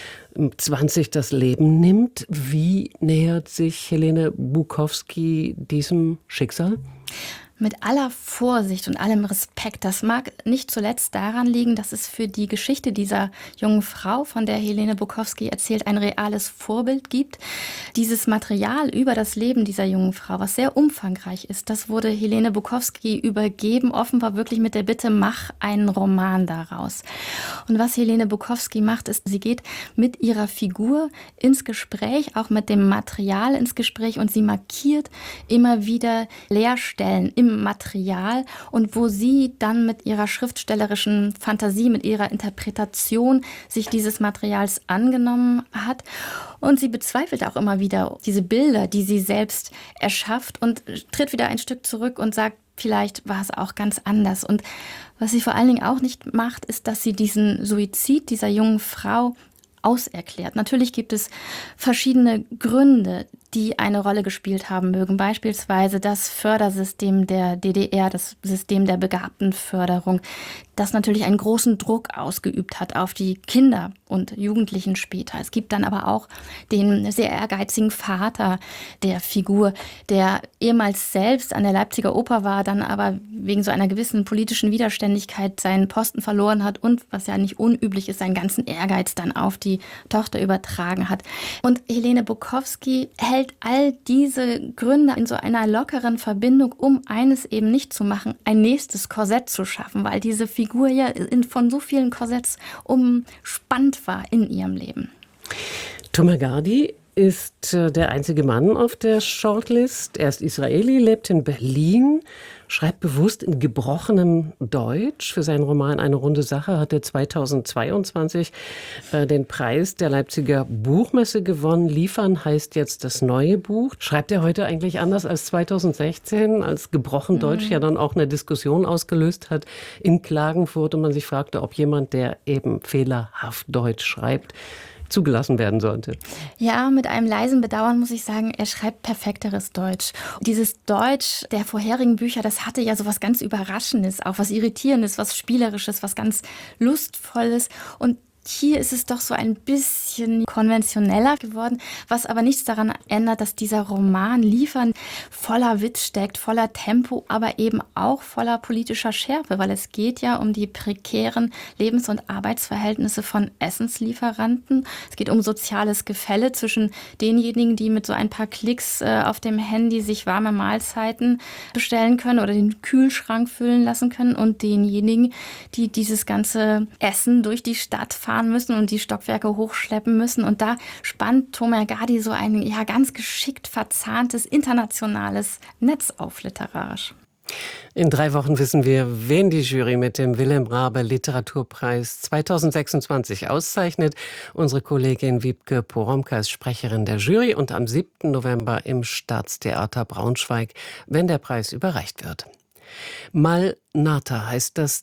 20 das Leben nimmt. Wie nähert sich Helene Bukowski diesem Schicksal? Mit aller Vorsicht und allem Respekt. Das mag nicht zuletzt daran liegen, dass es für die Geschichte dieser jungen Frau, von der Helene Bukowski erzählt, ein reales Vorbild gibt. Dieses Material über das Leben dieser jungen Frau, was sehr umfangreich ist, das wurde Helene Bukowski übergeben, offenbar wirklich mit der Bitte, mach einen Roman daraus. Und was Helene Bukowski macht, ist, sie geht mit ihrer Figur ins Gespräch, auch mit dem Material ins Gespräch und sie markiert immer wieder Leerstellen im Material und wo sie dann mit ihrer schriftstellerischen Fantasie, mit ihrer Interpretation sich dieses Materials angenommen hat. Und sie bezweifelt auch immer wieder diese Bilder, die sie selbst erschafft und tritt wieder ein Stück zurück und sagt, vielleicht war es auch ganz anders. Und was sie vor allen Dingen auch nicht macht, ist, dass sie diesen Suizid dieser jungen Frau auserklärt. Natürlich gibt es verschiedene Gründe, die eine Rolle gespielt haben mögen. Beispielsweise das Fördersystem der DDR, das System der Begabtenförderung, das natürlich einen großen Druck ausgeübt hat auf die Kinder und Jugendlichen später. Es gibt dann aber auch den sehr ehrgeizigen Vater der Figur, der ehemals selbst an der Leipziger Oper war, dann aber wegen so einer gewissen politischen Widerständigkeit seinen Posten verloren hat und, was ja nicht unüblich ist, seinen ganzen Ehrgeiz dann auf die Tochter übertragen hat. Und Helene Bukowski hält all diese Gründe in so einer lockeren Verbindung, um eines eben nicht zu machen, ein nächstes Korsett zu schaffen, weil diese Figur ja von so vielen Korsetts umspannt war in ihrem Leben. Tomer Gardi ist der einzige Mann auf der Shortlist. Er ist Israeli, lebt in Berlin, schreibt bewusst in gebrochenem Deutsch. Für seinen Roman Eine runde Sache hat er 2022 den Preis der Leipziger Buchmesse gewonnen. Liefern heißt jetzt das neue Buch. Schreibt er heute eigentlich anders als 2016, als gebrochen Deutsch ja dann auch eine Diskussion ausgelöst hat in Klagenfurt und man sich fragte, ob jemand, der eben fehlerhaft Deutsch schreibt, zugelassen werden sollte. Ja, mit einem leisen Bedauern muss ich sagen, er schreibt perfekteres Deutsch. Dieses Deutsch der vorherigen Bücher, das hatte ja so was ganz Überraschendes, auch was Irritierendes, was Spielerisches, was ganz Lustvolles. Und hier ist es doch so ein bisschen konventioneller geworden, was aber nichts daran ändert, dass dieser Roman Liefern voller Witz steckt, voller Tempo, aber eben auch voller politischer Schärfe, weil es geht ja um die prekären Lebens- und Arbeitsverhältnisse von Essenslieferanten. Es geht um soziales Gefälle zwischen denjenigen, die mit so ein paar Klicks auf dem Handy sich warme Mahlzeiten bestellen können oder den Kühlschrank füllen lassen können und denjenigen, die dieses ganze Essen durch die Stadt fahren müssen und die Stockwerke hochschleppen müssen. Und da spannt Tomer Gardi so ein ganz geschickt verzahntes internationales Netz auf literarisch. In 3 Wochen wissen wir, wen die Jury mit dem Wilhelm Raabe Literaturpreis 2026 auszeichnet. Unsere Kollegin Wiebke Poromka ist Sprecherin der Jury und am 7. November im Staatstheater Braunschweig, wenn der Preis überreicht wird. Malnata heißt das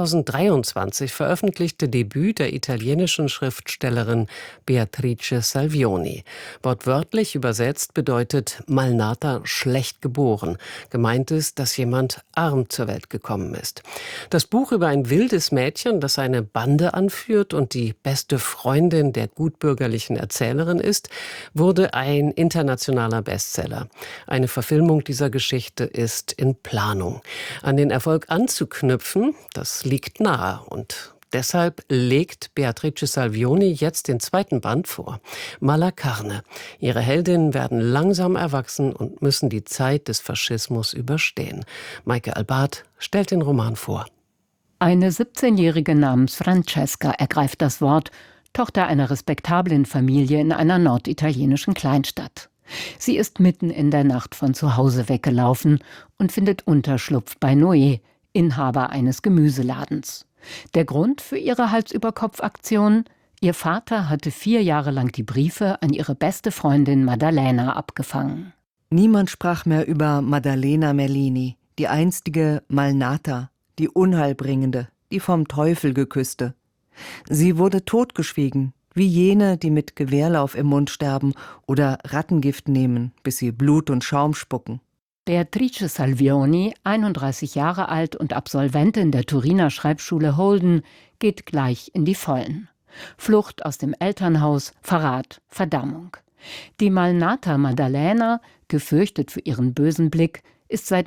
2023 veröffentlichte Debüt der italienischen Schriftstellerin Beatrice Salvioni. Wortwörtlich übersetzt bedeutet Malnata schlecht geboren. Gemeint ist, dass jemand arm zur Welt gekommen ist. Das Buch über ein wildes Mädchen, das eine Bande anführt und die beste Freundin der gutbürgerlichen Erzählerin ist, wurde ein internationaler Bestseller. Eine Verfilmung dieser Geschichte ist in Planung. An den Erfolg anzuknüpfen, das liegt nahe und deshalb legt Beatrice Salvioni jetzt den 2. Band vor. Malacarne. Ihre Heldinnen werden langsam erwachsen und müssen die Zeit des Faschismus überstehen. Maike Albart stellt den Roman vor. Eine 17-Jährige namens Francesca ergreift das Wort, Tochter einer respektablen Familie in einer norditalienischen Kleinstadt. Sie ist mitten in der Nacht von zu Hause weggelaufen und findet Unterschlupf bei Noé, Inhaber eines Gemüseladens. Der Grund für ihre Hals-über-Kopf-Aktion? Ihr Vater hatte 4 Jahre lang die Briefe an ihre beste Freundin Maddalena abgefangen. Niemand sprach mehr über Maddalena Merlini, die einstige Malnata, die Unheilbringende, die vom Teufel geküsste. Sie wurde totgeschwiegen, wie jene, die mit Gewehrlauf im Mund sterben oder Rattengift nehmen, bis sie Blut und Schaum spucken. Beatrice Salvioni, 31 Jahre alt und Absolventin der Turiner Schreibschule Holden, geht gleich in die Vollen. Flucht aus dem Elternhaus, Verrat, Verdammung. Die Malnata Maddalena, gefürchtet für ihren bösen Blick, ist seit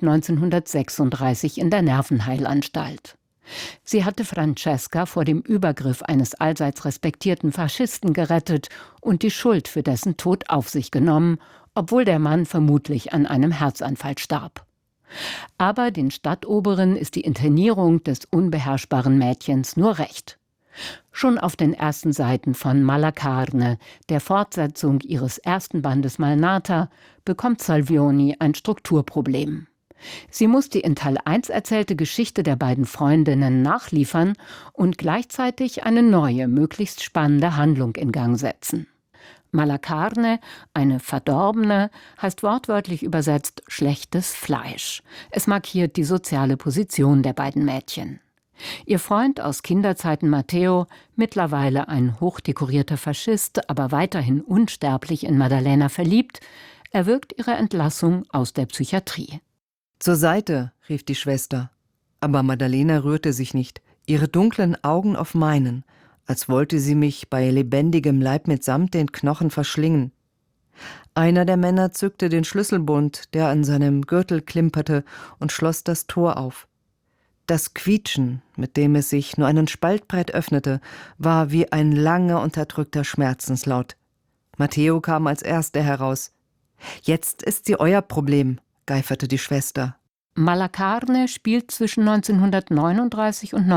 1936 in der Nervenheilanstalt. Sie hatte Francesca vor dem Übergriff eines allseits respektierten Faschisten gerettet und die Schuld für dessen Tod auf sich genommen, obwohl der Mann vermutlich an einem Herzanfall starb. Aber den Stadtoberen ist die Internierung des unbeherrschbaren Mädchens nur recht. Schon auf den ersten Seiten von Malacarne, der Fortsetzung ihres ersten Bandes Malnata, bekommt Salvioni ein Strukturproblem. Sie muss die in Teil 1 erzählte Geschichte der beiden Freundinnen nachliefern und gleichzeitig eine neue, möglichst spannende Handlung in Gang setzen. Malacarne, eine Verdorbene, heißt wortwörtlich übersetzt schlechtes Fleisch. Es markiert die soziale Position der beiden Mädchen. Ihr Freund aus Kinderzeiten Matteo, mittlerweile ein hochdekorierter Faschist, aber weiterhin unsterblich in Maddalena verliebt, erwirkt ihre Entlassung aus der Psychiatrie. »Zur Seite«, rief die Schwester. Aber Madalena rührte sich nicht, ihre dunklen Augen auf meinen, als wollte sie mich bei lebendigem Leib mitsamt den Knochen verschlingen. Einer der Männer zückte den Schlüsselbund, der an seinem Gürtel klimperte, und schloss das Tor auf. Das Quietschen, mit dem es sich nur einen Spalt breit öffnete, war wie ein langer, unterdrückter Schmerzenslaut. Matteo kam als Erster heraus. »Jetzt ist sie euer Problem«, geiferte die Schwester. Malacarne spielt zwischen 1939 und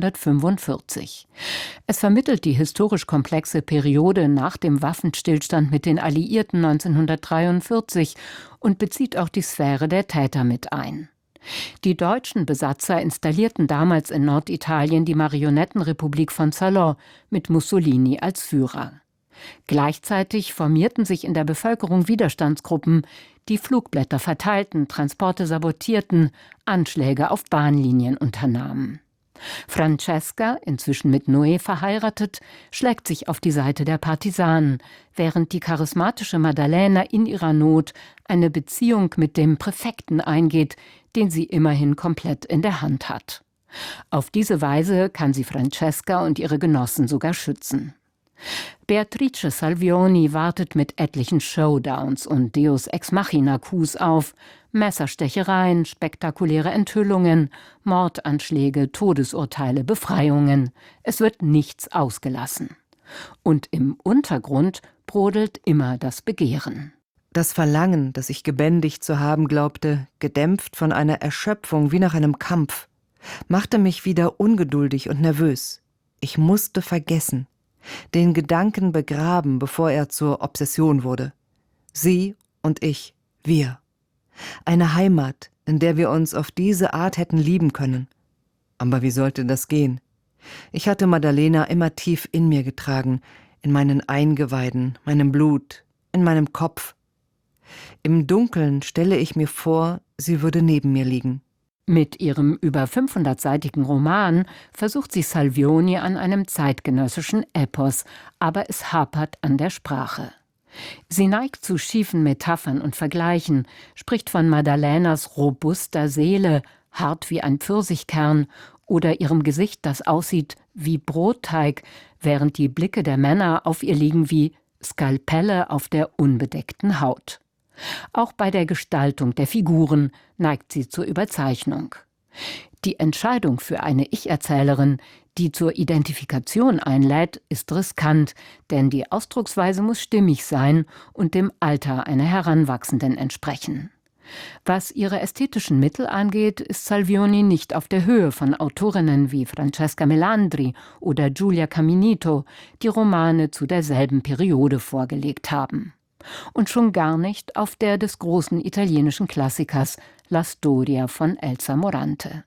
1945. Es vermittelt die historisch komplexe Periode nach dem Waffenstillstand mit den Alliierten 1943 und bezieht auch die Sphäre der Täter mit ein. Die deutschen Besatzer installierten damals in Norditalien die Marionettenrepublik von Salò mit Mussolini als Führer. Gleichzeitig formierten sich in der Bevölkerung Widerstandsgruppen, die Flugblätter verteilten, Transporte sabotierten, Anschläge auf Bahnlinien unternahmen. Francesca, inzwischen mit Noé verheiratet, schlägt sich auf die Seite der Partisanen, während die charismatische Maddalena in ihrer Not eine Beziehung mit dem Präfekten eingeht, den sie immerhin komplett in der Hand hat. Auf diese Weise kann sie Francesca und ihre Genossen sogar schützen. Beatrice Salvioni wartet mit etlichen Showdowns und Deus Ex Machina-Coups auf, Messerstechereien, spektakuläre Enthüllungen, Mordanschläge, Todesurteile, Befreiungen. Es wird nichts ausgelassen. Und im Untergrund brodelt immer das Begehren. Das Verlangen, das ich gebändigt zu haben glaubte, gedämpft von einer Erschöpfung wie nach einem Kampf, machte mich wieder ungeduldig und nervös. Ich musste vergessen, den Gedanken begraben, bevor er zur Obsession wurde. Sie und ich, wir. Eine Heimat, in der wir uns auf diese Art hätten lieben können. Aber wie sollte das gehen? Ich hatte Maddalena immer tief in mir getragen, in meinen Eingeweiden, meinem Blut, in meinem Kopf. Im Dunkeln stelle ich mir vor, sie würde neben mir liegen. Mit ihrem über 500-seitigen Roman versucht sie Salvioni an einem zeitgenössischen Epos, aber es hapert an der Sprache. Sie neigt zu schiefen Metaphern und Vergleichen, spricht von Maddalenas robuster Seele, hart wie ein Pfirsichkern, oder ihrem Gesicht, das aussieht wie Brotteig, während die Blicke der Männer auf ihr liegen wie Skalpelle auf der unbedeckten Haut. Auch bei der Gestaltung der Figuren neigt sie zur Überzeichnung. Die Entscheidung für eine Ich-Erzählerin, die zur Identifikation einlädt, ist riskant, denn die Ausdrucksweise muss stimmig sein und dem Alter einer Heranwachsenden entsprechen. Was ihre ästhetischen Mittel angeht, ist Salvioni nicht auf der Höhe von Autorinnen wie Francesca Melandri oder Giulia Caminito, die Romane zu derselben Periode vorgelegt haben. Und schon gar nicht auf der des großen italienischen Klassikers La Storia von Elsa Morante.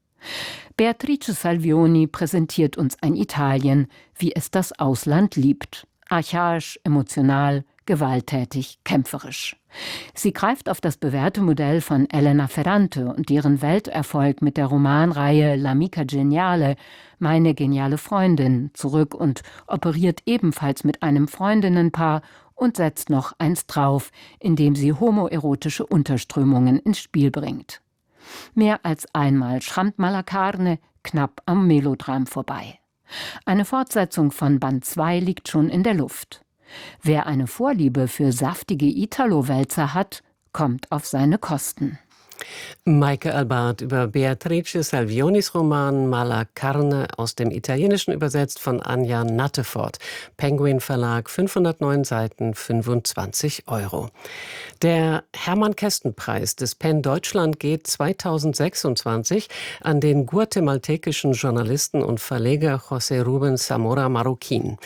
Beatrice Salvioni präsentiert uns ein Italien, wie es das Ausland liebt. Archaisch, emotional, gewalttätig, kämpferisch. Sie greift auf das bewährte Modell von Elena Ferrante und deren Welterfolg mit der Romanreihe L'amica geniale, meine geniale Freundin, zurück und operiert ebenfalls mit einem Freundinnenpaar und setzt noch eins drauf, indem sie homoerotische Unterströmungen ins Spiel bringt. Mehr als einmal schrammt Malacarne knapp am Melodram vorbei. Eine Fortsetzung von Band 2 liegt schon in der Luft. Wer eine Vorliebe für saftige Italo-Wälzer hat, kommt auf seine Kosten. Maike Albart über Beatrice Salvionis Roman Malacarne, aus dem Italienischen übersetzt von Anja Nattefort. Penguin Verlag, 509 Seiten, 25 €. Der Hermann-Kästen-Preis des PEN Deutschland geht 2026 an den guatemaltekischen Journalisten und Verleger José Rubén Zamora Marroquín.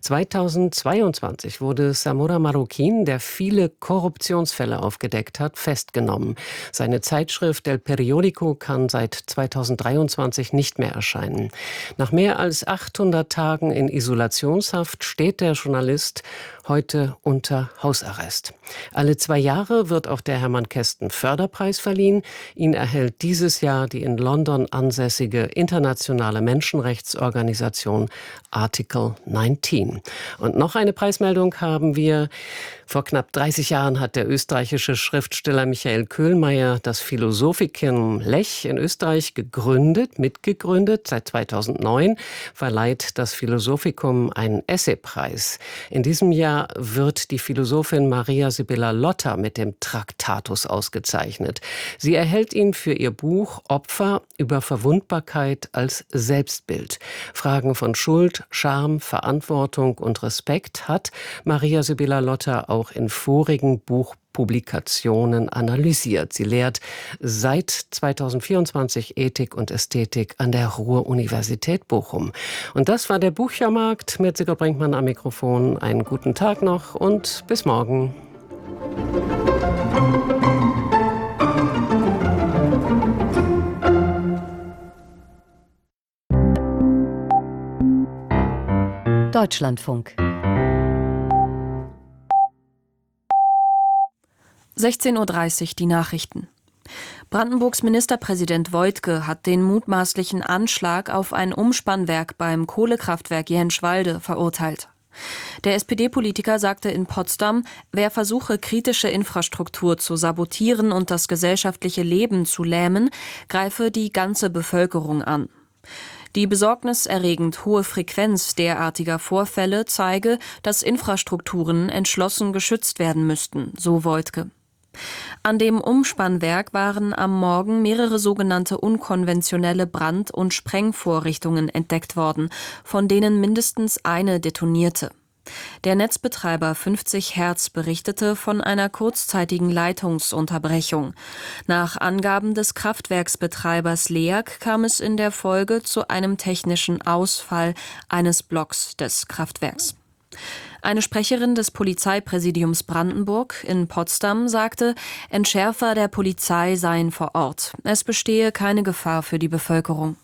2022 wurde Zamora Marroquín, der viele Korruptionsfälle aufgedeckt hat, festgenommen. Seine Zeitschrift El Periódico kann seit 2023 nicht mehr erscheinen. Nach mehr als 800 Tagen in Isolationshaft steht der Journalist heute unter Hausarrest. Alle 2 Jahre wird auch der Hermann Kästen Förderpreis verliehen. Ihn erhält dieses Jahr die in London ansässige internationale Menschenrechtsorganisation Article 19. Und noch eine Preismeldung haben wir. Vor knapp 30 Jahren hat der österreichische Schriftsteller Michael Köhlmeier das Philosophikum Lech in Österreich mitgegründet. Seit 2009 verleiht das Philosophikum einen Essaypreis. In diesem Jahr wird die Philosophin Maria Sibylla Lotter mit dem Traktatus ausgezeichnet. Sie erhält ihn für ihr Buch Opfer über Verwundbarkeit als Selbstbild. Fragen von Schuld, Scham, Verantwortung und Respekt hat Maria Sibylla Lotter auch in vorigen Buchpublikationen analysiert. Sie lehrt seit 2024 Ethik und Ästhetik an der Ruhr-Universität Bochum. Und das war der Buchjahrmarkt mit Sigrid Brinkmann am Mikrofon. Einen guten Tag noch und bis morgen. Deutschlandfunk. 16:30 Uhr die Nachrichten. Brandenburgs Ministerpräsident Woidke hat den mutmaßlichen Anschlag auf ein Umspannwerk beim Kohlekraftwerk Jenschwalde verurteilt. Der SPD-Politiker sagte in Potsdam, wer versuche, kritische Infrastruktur zu sabotieren und das gesellschaftliche Leben zu lähmen, greife die ganze Bevölkerung an. Die besorgniserregend hohe Frequenz derartiger Vorfälle zeige, dass Infrastrukturen entschlossen geschützt werden müssten, so Woidke. An dem Umspannwerk waren am Morgen mehrere sogenannte unkonventionelle Brand- und Sprengvorrichtungen entdeckt worden, von denen mindestens eine detonierte. Der Netzbetreiber 50 Hertz berichtete von einer kurzzeitigen Leitungsunterbrechung. Nach Angaben des Kraftwerksbetreibers LEAG kam es in der Folge zu einem technischen Ausfall eines Blocks des Kraftwerks. Eine Sprecherin des Polizeipräsidiums Brandenburg in Potsdam sagte, Entschärfer der Polizei seien vor Ort. Es bestehe keine Gefahr für die Bevölkerung.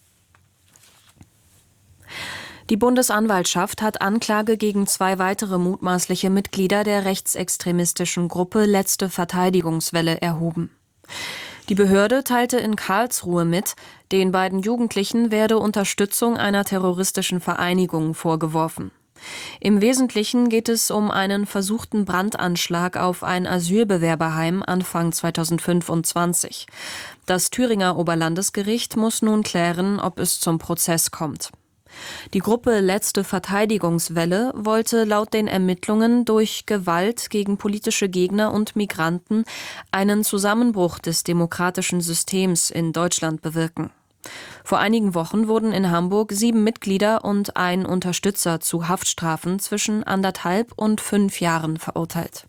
Die Bundesanwaltschaft hat Anklage gegen 2 weitere mutmaßliche Mitglieder der rechtsextremistischen Gruppe Letzte Verteidigungswelle erhoben. Die Behörde teilte in Karlsruhe mit, den beiden Jugendlichen werde Unterstützung einer terroristischen Vereinigung vorgeworfen. Im Wesentlichen geht es um einen versuchten Brandanschlag auf ein Asylbewerberheim Anfang 2025. Das Thüringer Oberlandesgericht muss nun klären, ob es zum Prozess kommt. Die Gruppe Letzte Verteidigungswelle wollte laut den Ermittlungen durch Gewalt gegen politische Gegner und Migranten einen Zusammenbruch des demokratischen Systems in Deutschland bewirken. Vor einigen Wochen wurden in Hamburg 7 Mitglieder und ein Unterstützer zu Haftstrafen zwischen 1,5 und 5 Jahren verurteilt.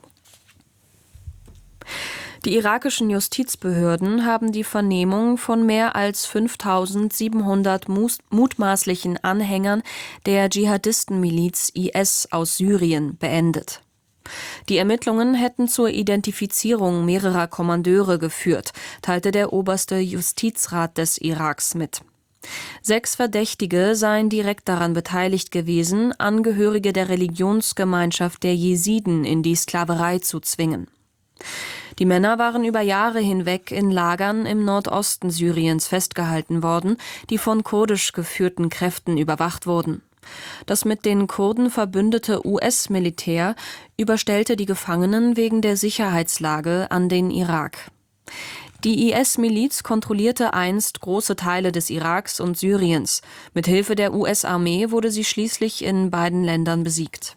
Die irakischen Justizbehörden haben die Vernehmung von mehr als 5.700 mutmaßlichen Anhängern der Dschihadistenmiliz IS aus Syrien beendet. Die Ermittlungen hätten zur Identifizierung mehrerer Kommandeure geführt, teilte der oberste Justizrat des Iraks mit. 6 Verdächtige seien direkt daran beteiligt gewesen, Angehörige der Religionsgemeinschaft der Jesiden in die Sklaverei zu zwingen. Die Männer waren über Jahre hinweg in Lagern im Nordosten Syriens festgehalten worden, die von kurdisch geführten Kräften überwacht wurden. Das mit den Kurden verbündete US-Militär überstellte die Gefangenen wegen der Sicherheitslage an den Irak. Die IS-Miliz kontrollierte einst große Teile des Iraks und Syriens. Mit Hilfe der US-Armee wurde sie schließlich in beiden Ländern besiegt.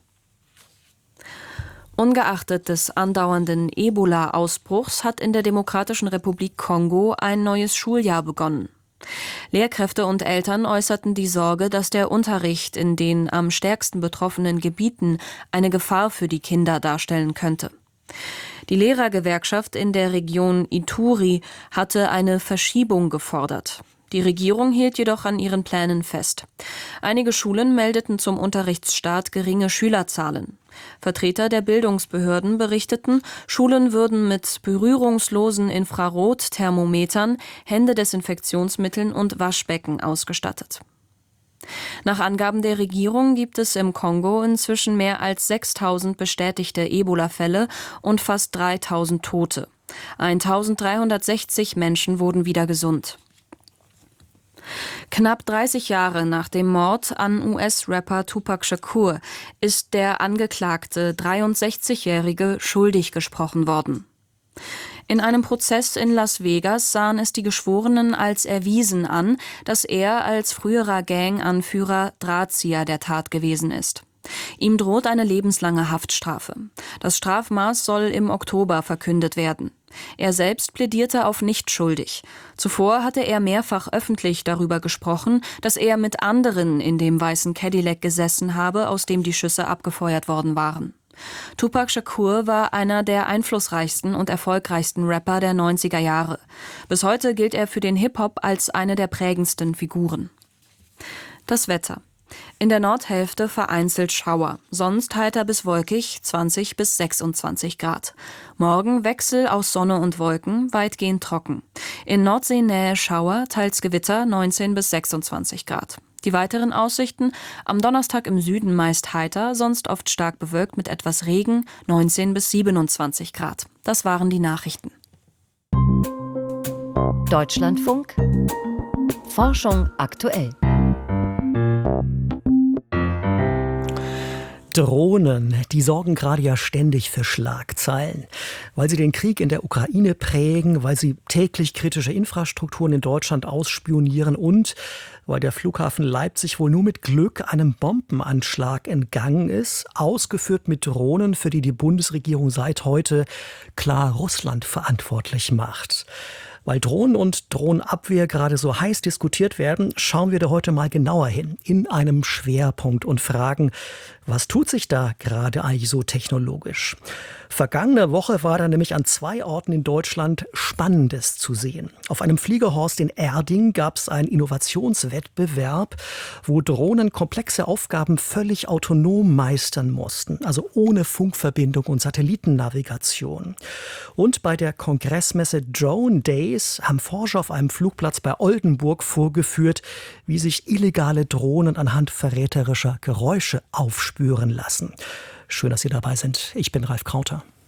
Ungeachtet des andauernden Ebola-Ausbruchs hat in der Demokratischen Republik Kongo ein neues Schuljahr begonnen. Lehrkräfte und Eltern äußerten die Sorge, dass der Unterricht in den am stärksten betroffenen Gebieten eine Gefahr für die Kinder darstellen könnte. Die Lehrergewerkschaft in der Region Ituri hatte eine Verschiebung gefordert. Die Regierung hielt jedoch an ihren Plänen fest. Einige Schulen meldeten zum Unterrichtsstart geringe Schülerzahlen. Vertreter der Bildungsbehörden berichteten, Schulen würden mit berührungslosen Infrarotthermometern, Händedesinfektionsmitteln und Waschbecken ausgestattet. Nach Angaben der Regierung gibt es im Kongo inzwischen mehr als 6.000 bestätigte Ebola-Fälle und fast 3.000 Tote. 1.360 Menschen wurden wieder gesund. Knapp 30 Jahre nach dem Mord an US-Rapper Tupac Shakur ist der angeklagte 63-Jährige schuldig gesprochen worden. In einem Prozess in Las Vegas sahen es die Geschworenen als erwiesen an, dass er als früherer Gang-Anführer Drahtzieher der Tat gewesen ist. Ihm droht eine lebenslange Haftstrafe. Das Strafmaß soll im Oktober verkündet werden. Er selbst plädierte auf nicht schuldig. Zuvor hatte er mehrfach öffentlich darüber gesprochen, dass er mit anderen in dem weißen Cadillac gesessen habe, aus dem die Schüsse abgefeuert worden waren. Tupac Shakur war einer der einflussreichsten und erfolgreichsten Rapper der 90er Jahre. Bis heute gilt er für den Hip-Hop als eine der prägendsten Figuren. Das Wetter. In der Nordhälfte vereinzelt Schauer, sonst heiter bis wolkig, 20 bis 26 Grad. Morgen Wechsel aus Sonne und Wolken, weitgehend trocken. In Nordseenähe Schauer, teils Gewitter, 19 bis 26 Grad. Die weiteren Aussichten: am Donnerstag im Süden meist heiter, sonst oft stark bewölkt mit etwas Regen, 19 bis 27 Grad. Das waren die Nachrichten. Deutschlandfunk. Forschung aktuell. Drohnen, die sorgen gerade ja ständig für Schlagzeilen, weil sie den Krieg in der Ukraine prägen, weil sie täglich kritische Infrastrukturen in Deutschland ausspionieren und weil der Flughafen Leipzig wohl nur mit Glück einem Bombenanschlag entgangen ist, ausgeführt mit Drohnen, für die die Bundesregierung seit heute klar Russland verantwortlich macht. Weil Drohnen und Drohnenabwehr gerade so heiß diskutiert werden, schauen wir da heute mal genauer hin, in einem Schwerpunkt und fragen, was tut sich da gerade eigentlich so technologisch? Vergangene Woche war da nämlich an 2 Orten in Deutschland Spannendes zu sehen. Auf einem Fliegerhorst in Erding gab es einen Innovationswettbewerb, wo Drohnen komplexe Aufgaben völlig autonom meistern mussten, also ohne Funkverbindung und Satellitennavigation. Und bei der Kongressmesse Drone Days haben Forscher auf einem Flugplatz bei Oldenburg vorgeführt, wie sich illegale Drohnen anhand verräterischer Geräusche aufspüren lassen. Schön, dass Sie dabei sind. Ich bin Ralf Krauter.